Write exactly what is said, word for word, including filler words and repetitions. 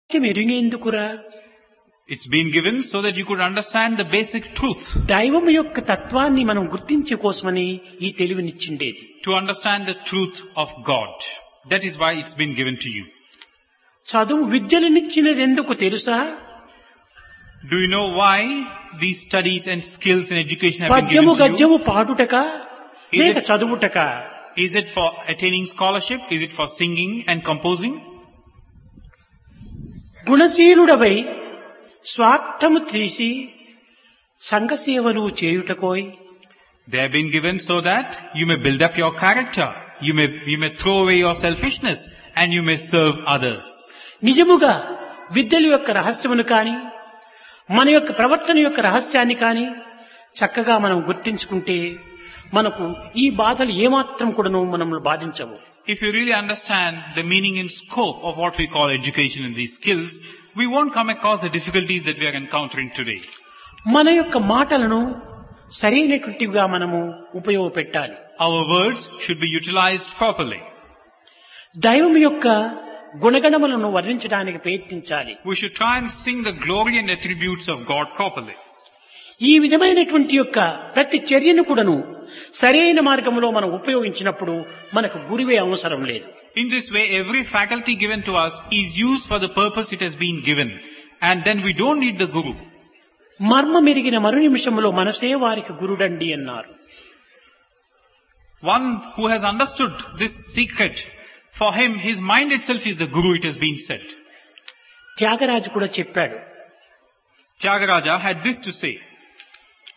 మెరుగేందుకురా? It's been given so that you could understand the basic truth. దైవం యొక్క తత్వాన్ని మనం గుర్తించే కోసమని ఈ తెలివినిచ్చిండేది. To understand the truth of God. That is why it's been given to you. చదువు విద్యలనిచ్చినది ఎందుకు తెలుసా? Do you know why these studies and skills and education have been given పద్యము to you? గద్యము పాడుటక Is లేక it- చదువుటక? Is it for attaining scholarship? Is it for singing and composing? గుణశీలుడవై స్వార్థము తీసి సంఘసేవలు చేయుటకోయ్. They have been given so that you may build up your character. You may, you may throw away your selfishness and you may serve others. నిజముగా విద్యల యొక్క రహస్యమును కాని మన యొక్క ప్రవర్తన యొక్క రహస్యాన్ని కాని చక్కగా మనం గుర్తించుకుంటే మనకు ఈ బాధలు ఏమాత్రం కూడాను మనల్ని బాధించవు. If you really understand the meaning and scope of what we call education and these skills, we won't come across the difficulties that we are encountering today. మన యొక్క మాటలను సరైనటువంటివిగా మనము ఉపయోగపెట్టాలి. Our words should be utilized properly. దైవం యొక్క గుణగణములను వర్ణించడానికి ప్రయత్నించాలి. We should try and sing the glory and attributes of God properly. ఈ విధమైనటువంటి యొక్క ప్రతి చర్యను కూడాను సరైన మార్గంలో మనం ఉపయోగించినప్పుడు మనకు గురువే అవసరం లేదు. In this way, every faculty given to us is used for the purpose it has been given. And then we don't need the guru. మర్మ మెరిగిన మరు నిమిషంలో మనసే వారికి గురుడండి అన్నారు. One who has understood this secret, for him, his mind itself is the guru, it has been said. Tyagaraju కూడా చెప్పాడు. Tyagaraja had this to say.